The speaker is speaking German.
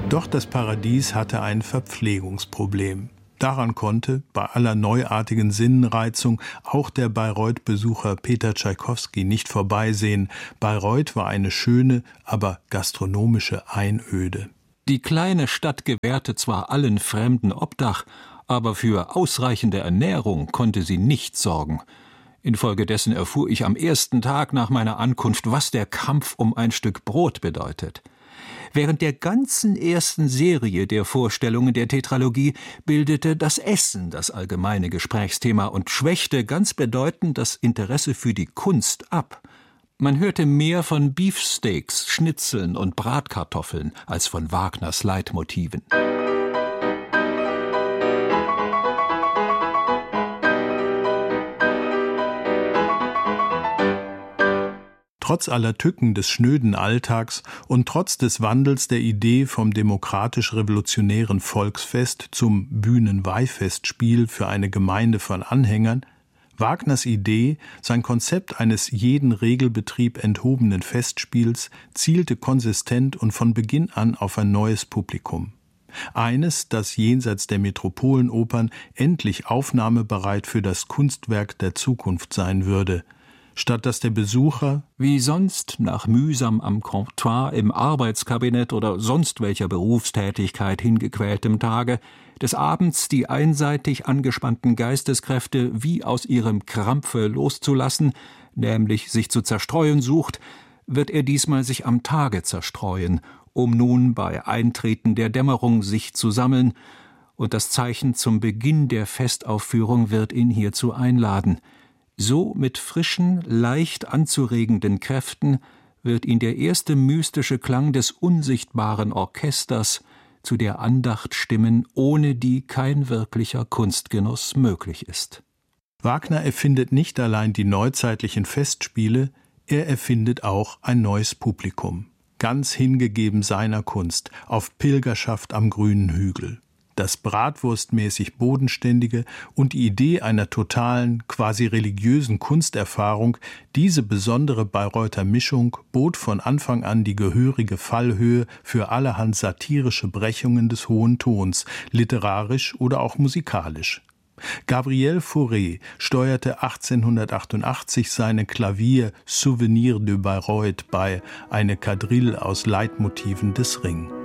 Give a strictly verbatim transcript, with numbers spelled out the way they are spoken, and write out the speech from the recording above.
Doch das Paradies hatte ein Verpflegungsproblem. Daran konnte, bei aller neuartigen Sinnenreizung, auch der Bayreuth-Besucher Peter Tschaikowski nicht vorbeisehen. Bayreuth war eine schöne, aber gastronomische Einöde. Die kleine Stadt gewährte zwar allen Fremden Obdach, aber für ausreichende Ernährung konnte sie nicht sorgen. Infolgedessen erfuhr ich am ersten Tag nach meiner Ankunft, was der Kampf um ein Stück Brot bedeutet. Während der ganzen ersten Serie der Vorstellungen der Tetralogie bildete das Essen das allgemeine Gesprächsthema und schwächte ganz bedeutend das Interesse für die Kunst ab. Man hörte mehr von Beefsteaks, Schnitzeln und Bratkartoffeln als von Wagners Leitmotiven. Trotz aller Tücken des schnöden Alltags und trotz des Wandels der Idee vom demokratisch-revolutionären Volksfest zum Bühnenweihfestspiel für eine Gemeinde von Anhängern, Wagners Idee, sein Konzept eines jeden Regelbetrieb enthobenen Festspiels, zielte konsistent und von Beginn an auf ein neues Publikum. Eines, das jenseits der Metropolenopern endlich aufnahmebereit für das Kunstwerk der Zukunft sein würde, statt dass der Besucher, wie sonst nach mühsam am Comptoir, im Arbeitskabinett oder sonst welcher Berufstätigkeit hingequältem Tage, des Abends die einseitig angespannten Geisteskräfte wie aus ihrem Krampfe loszulassen, nämlich sich zu zerstreuen sucht, wird er diesmal sich am Tage zerstreuen, um nun bei Eintreten der Dämmerung sich zu sammeln, und das Zeichen zum Beginn der Festaufführung wird ihn hierzu einladen. So mit frischen, leicht anzuregenden Kräften wird ihn der erste mystische Klang des unsichtbaren Orchesters zu der Andacht stimmen, ohne die kein wirklicher Kunstgenuss möglich ist. Wagner erfindet nicht allein die neuzeitlichen Festspiele, er erfindet auch ein neues Publikum, ganz hingegeben seiner Kunst, auf Pilgerschaft am grünen Hügel. Das bratwurstmäßig Bodenständige und die Idee einer totalen, quasi religiösen Kunsterfahrung, diese besondere Bayreuther Mischung bot von Anfang an die gehörige Fallhöhe für allerhand satirische Brechungen des hohen Tons, literarisch oder auch musikalisch. Gabriel Fauré steuerte achtzehnhundertachtundachtzig seine Klavier Souvenir de Bayreuth bei, eine Quadrille aus Leitmotiven des Ring.